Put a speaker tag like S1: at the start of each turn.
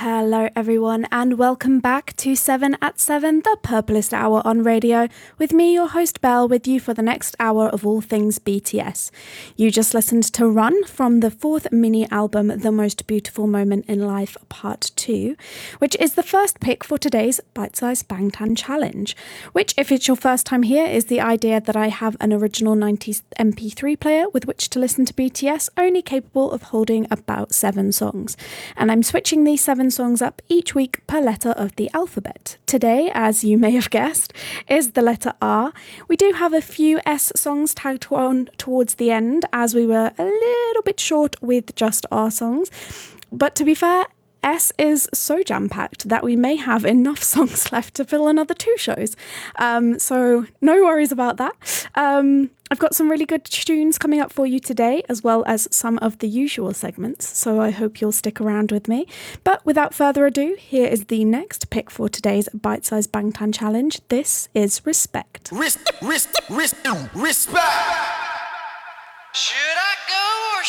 S1: Hello everyone and welcome back to 7 at 7, the purplest hour on radio, with me, your host Belle, with you for the next hour of all things BTS. You just listened to Run from the fourth mini album, The Most Beautiful Moment in Life Part 2, which is the first pick for today's Bite-Size Bangtan Challenge, which, if it's your first time here, is the idea that I have an original 90s MP3 player with which to listen to BTS, only capable of holding about 7 songs. And I'm switching these 7 songs up each week per letter of the alphabet. Today, as you may have guessed, is the letter R. We do have a few S songs tagged on towards the end, as we were a little bit short with just R songs. But to be fair, S is so jam-packed that we may have enough songs left to fill another 2 shows. So no worries about that. I've got some really good tunes coming up for you today, as well as some of the usual segments, so I hope you'll stick around with me. But without further ado, here is the next pick for today's Bite-Size Bangtan Challenge. This is Respect.
S2: Respect!